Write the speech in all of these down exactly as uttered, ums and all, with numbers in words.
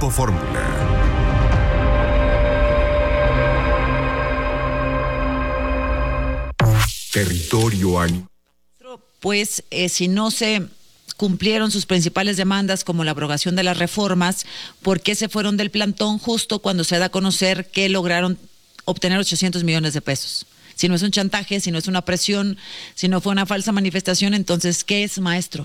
Grupo Fórmula. Territorio Animal. Pues eh, si no se cumplieron sus principales demandas como la abrogación de las reformas, ¿por qué se fueron del plantón justo cuando se da a conocer que lograron obtener ochocientos millones de pesos? Si no es un chantaje, si no es una presión, si no fue una falsa manifestación, entonces, ¿qué es, maestro?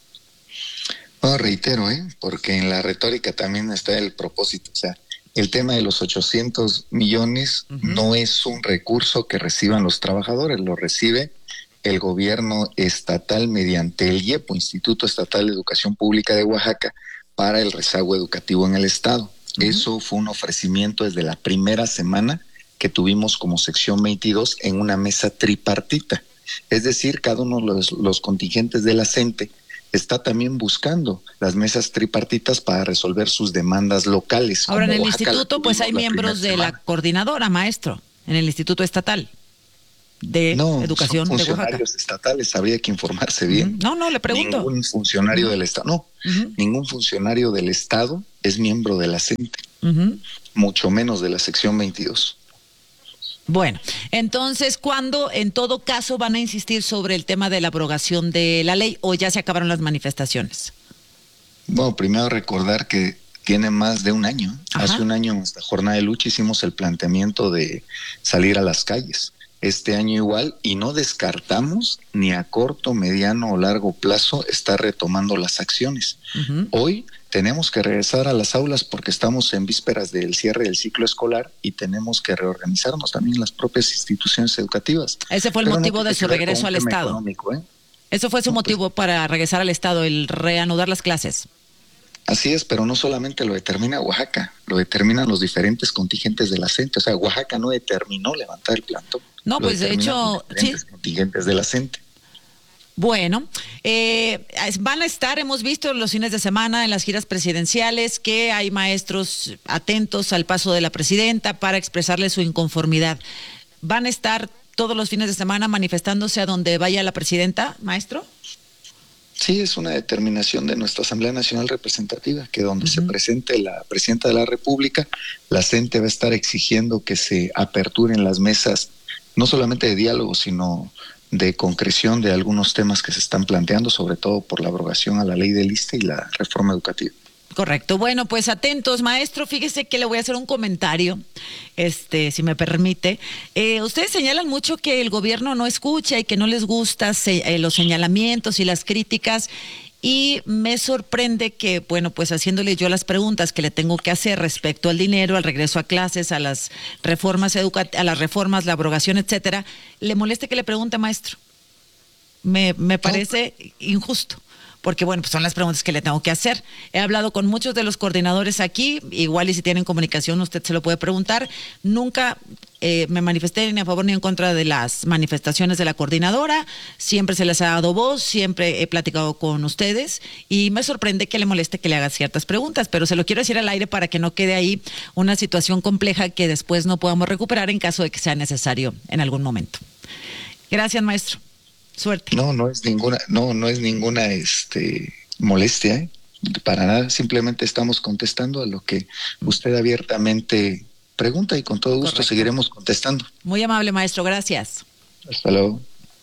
No, reitero, ¿eh? porque en la retórica también está el propósito. O sea, el tema de los ochocientos millones uh-huh. no es un recurso que reciban los trabajadores, lo recibe el gobierno estatal mediante el I E P O, Instituto Estatal de Educación Pública de Oaxaca, para el rezago educativo en el estado. Uh-huh. Eso fue un ofrecimiento desde la primera semana que tuvimos como sección veintidós en una mesa tripartita. Es decir, cada uno de los, los contingentes de la CENTE está también buscando las mesas tripartitas para resolver sus demandas locales. Ahora, en el Oaxaca instituto, pues hay miembros de semana. La coordinadora, maestro, en el Instituto Estatal de no, Educación son de Oaxaca. Funcionarios estatales, habría que informarse bien. Uh-huh. No, no, le pregunto. Ningún funcionario uh-huh. del Estado, no, uh-huh. ningún funcionario del Estado es miembro de la CENTE, uh-huh. mucho menos de la sección veintidós. Bueno, entonces, ¿cuándo en todo caso van a insistir sobre el tema de la abrogación de la ley o ya se acabaron las manifestaciones? Bueno, primero recordar que tiene más de un año. Ajá. Hace un año en esta jornada de lucha hicimos el planteamiento de salir a las calles. Este año igual, y no descartamos ni a corto, mediano o largo plazo estar retomando las acciones. Uh-huh. Hoy tenemos que regresar a las aulas porque estamos en vísperas del cierre del ciclo escolar y tenemos que reorganizarnos también las propias instituciones educativas. Ese fue el Pero motivo no de su regreso al Estado. ¿eh? Eso fue su no, motivo pues, para regresar al Estado, el reanudar las clases. Así es, pero no solamente lo determina Oaxaca, lo determinan los diferentes contingentes de la CENTE. O sea, Oaxaca no determinó levantar el plantón. No, pues de hecho, sí. Contingentes de la CENTE. Bueno, eh, van a estar, hemos visto los fines de semana en las giras presidenciales que hay maestros atentos al paso de la presidenta para expresarle su inconformidad. ¿Van a estar todos los fines de semana manifestándose a donde vaya la presidenta, maestro? Sí, es una determinación de nuestra Asamblea Nacional Representativa, que donde uh-huh. se presente la presidenta de la República, la CENTE va a estar exigiendo que se aperturen las mesas, no solamente de diálogo, sino de concreción de algunos temas que se están planteando, sobre todo por la abrogación a la ley del ISSSTE y la reforma educativa. Correcto. Bueno, pues atentos, maestro. Fíjese que le voy a hacer un comentario, este, si me permite. Eh, ustedes señalan mucho que el gobierno no escucha y que no les gusta se, eh, los señalamientos y las críticas. Y me sorprende que, bueno, pues haciéndole yo las preguntas que le tengo que hacer respecto al dinero, al regreso a clases, a las reformas educativas, a las reformas, la abrogación, etcétera, le moleste que le pregunte, maestro. Me, me parece no. injusto. Porque, bueno, pues son las preguntas que le tengo que hacer. He hablado con muchos de los coordinadores aquí, igual y si tienen comunicación usted se lo puede preguntar. Nunca eh, me manifesté ni a favor ni en contra de las manifestaciones de la coordinadora. Siempre se les ha dado voz, siempre he platicado con ustedes y me sorprende que le moleste que le haga ciertas preguntas, pero se lo quiero decir al aire para que no quede ahí una situación compleja que después no podamos recuperar en caso de que sea necesario en algún momento. Gracias, maestro. Suerte. No, no es ninguna, no, no es ninguna este molestia, ¿eh? Para nada, simplemente estamos contestando a lo que usted abiertamente pregunta y con todo gusto Correcto. Seguiremos contestando. Muy amable, maestro, gracias. Hasta luego.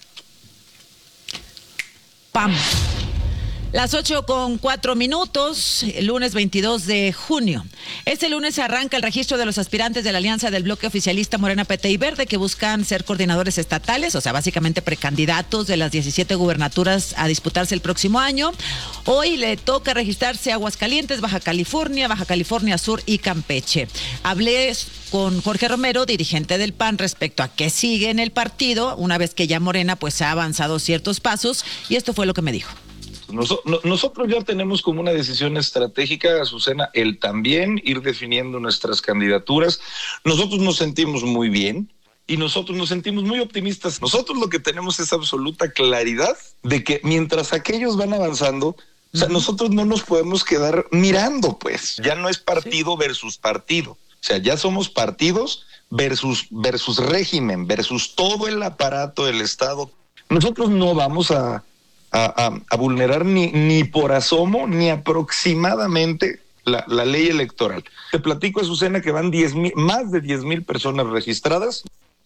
Pam. Las ocho con cuatro minutos, el lunes veintidós de junio. Este lunes arranca el registro de los aspirantes de la alianza del bloque oficialista Morena, P T y Verde, que buscan ser coordinadores estatales, o sea, básicamente precandidatos de las diecisiete gubernaturas a disputarse el próximo año. Hoy le toca registrarse Aguascalientes, Baja California, Baja California Sur y Campeche. Hablé con Jorge Romero, dirigente del P A N, respecto a qué sigue en el partido, una vez que ya Morena pues ha avanzado ciertos pasos, y esto fue lo que me dijo. Nosotros ya tenemos como una decisión estratégica, Azucena, el también ir definiendo nuestras candidaturas. Nosotros nos sentimos muy bien y nosotros nos sentimos muy optimistas. Nosotros lo que tenemos es absoluta claridad de que mientras aquellos van avanzando, o sea, nosotros no nos podemos quedar mirando, pues. Ya no es partido versus partido. O sea, ya somos partidos versus, versus régimen, versus todo el aparato del Estado. Nosotros no vamos a... A, a, a vulnerar ni, ni por asomo ni aproximadamente la, la ley electoral. Te platico, Azucena, que van diez mil, más de diez mil personas registradas.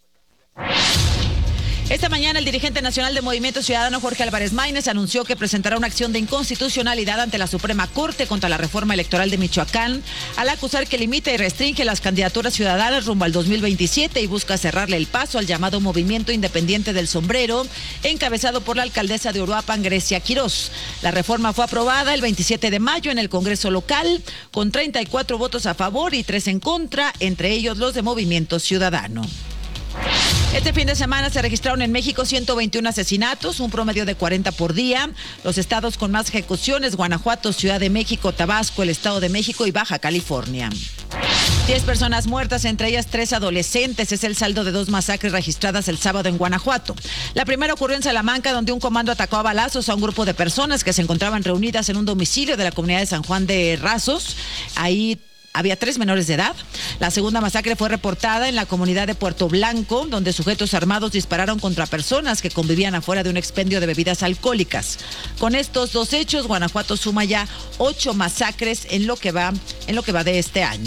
Esta mañana el dirigente nacional de Movimiento Ciudadano, Jorge Álvarez Maínez, anunció que presentará una acción de inconstitucionalidad ante la Suprema Corte contra la reforma electoral de Michoacán, al acusar que limita y restringe las candidaturas ciudadanas rumbo al dos mil veintisiete y busca cerrarle el paso al llamado Movimiento Independiente del Sombrero, encabezado por la alcaldesa de Uruapan, Grecia Quirós. La reforma fue aprobada el veintisiete de mayo en el Congreso local, con treinta y cuatro votos a favor y tres en contra, entre ellos los de Movimiento Ciudadano. Este fin de semana se registraron en México ciento veintiún asesinatos, un promedio de cuarenta por día. Los estados con más ejecuciones: Guanajuato, Ciudad de México, Tabasco, el Estado de México y Baja California. Diez personas muertas, entre ellas tres adolescentes, es el saldo de dos masacres registradas el sábado en Guanajuato. La primera ocurrió en Salamanca, donde un comando atacó a balazos a un grupo de personas que se encontraban reunidas en un domicilio de la comunidad de San Juan de Rasos. Ahí había tres menores de edad. La segunda masacre fue reportada en la comunidad de Puerto Blanco, donde sujetos armados dispararon contra personas que convivían afuera de un expendio de bebidas alcohólicas. Con estos dos hechos, Guanajuato suma ya ocho masacres en lo que va, en lo que va de este año.